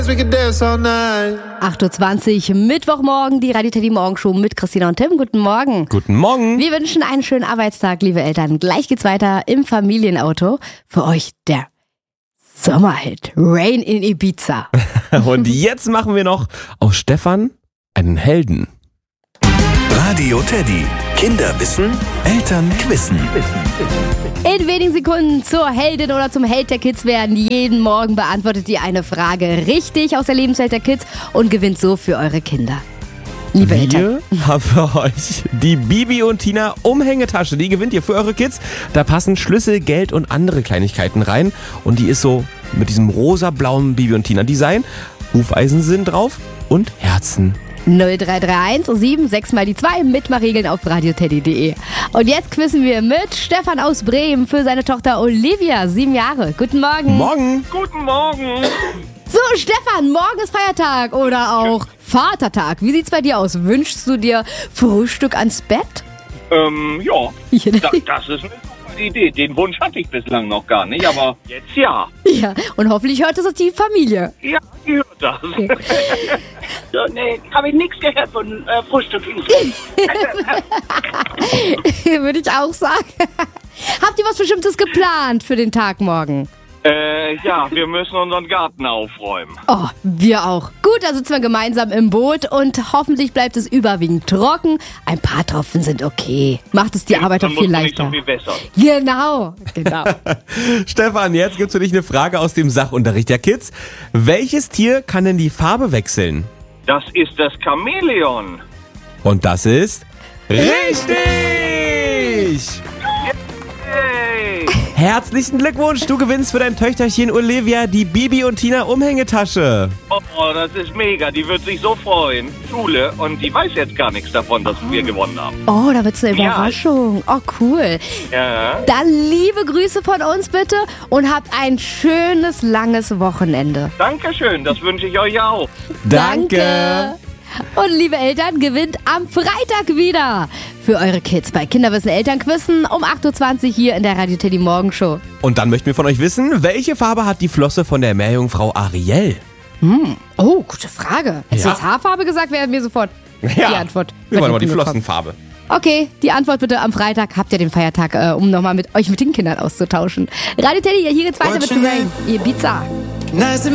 8.20 Uhr, Mittwochmorgen, die Radio Teddy Morgenshow mit Christina und Tim. Guten Morgen. Guten Morgen. Wir wünschen einen schönen Arbeitstag, liebe Eltern. Gleich geht's weiter im Familienauto. Für euch der Sommerhit Rain in Ibiza. Und jetzt machen wir noch aus Stefan einen Helden. Radio Teddy. Kinder wissen, Eltern quissen. In wenigen Sekunden zur Heldin oder zum Held der Kids werden. Jeden Morgen beantwortet ihr eine Frage richtig aus der Lebenswelt der Kids und gewinnt so für eure Kinder. Liebe Eltern. Wir haben für euch die Bibi und Tina Umhängetasche. Die gewinnt ihr für eure Kids. Da passen Schlüssel, Geld und andere Kleinigkeiten rein. Und die ist so mit diesem rosa-blauen Bibi und Tina Design. Hufeisen sind drauf und Herzen. 0331 76 mal die 2, Mitmachregeln auf radioteddy.de. Und jetzt quizzen wir mit Stefan aus Bremen für seine Tochter Olivia, 7 Jahre. Guten Morgen. Morgen. Guten Morgen. So, Stefan, morgen ist Feiertag oder auch Vatertag. Wie sieht's bei dir aus? Wünschst du dir Frühstück ans Bett? Ja, Ja. das ist eine super Idee. Den Wunsch hatte ich bislang noch gar nicht, aber jetzt ja. Ja, und hoffentlich hört es die Familie. Ja, die hört das. Okay. So, nee, habe ich nichts gehört von Frühstück. Würde ich auch sagen. Habt ihr was Bestimmtes geplant für den Tag morgen? Ja, wir müssen unseren Garten aufräumen. Oh, wir auch. Gut, da sitzen wir gemeinsam im Boot und hoffentlich bleibt es überwiegend trocken. Ein paar Tropfen sind okay. Macht es die Arbeit doch Dann viel muss man nicht leichter. so viel wässern. Genau. Stefan, jetzt gibt's für dich eine Frage aus dem Sachunterricht der Kids. Welches Tier kann denn die Farbe wechseln? Das ist das Chamäleon. Und das ist richtig! Hey. Herzlichen Glückwunsch, du gewinnst für dein Töchterchen Olivia die Bibi und Tina Umhängetasche. Oh, das ist mega. Die wird sich so freuen. Schule. Und die weiß jetzt gar nichts davon, dass wir gewonnen haben. Oh, da wird's eine Ja. Überraschung. Oh, cool. Ja. Dann liebe Grüße von uns bitte und habt ein schönes, langes Wochenende. Dankeschön. Das wünsche ich euch auch. Danke. Und liebe Eltern, gewinnt am Freitag wieder für eure Kids bei Kinderwissen Elternquissen um 8.20 Uhr hier in der Radio Teddy Morgenshow. Und dann möchten wir von euch wissen, welche Farbe hat die Flosse von der Meerjungfrau Ariel? Oh, gute Frage. Hättest du Ja. jetzt Haarfarbe gesagt, wäre mir sofort die Antwort. Wir wollen mal die gekommen. Flossenfarbe. Okay, die Antwort bitte am Freitag. Habt ihr den Feiertag, um nochmal mit euch mit den Kindern auszutauschen. Radio Teddy, hier geht's weiter mit Rain. Ibiza.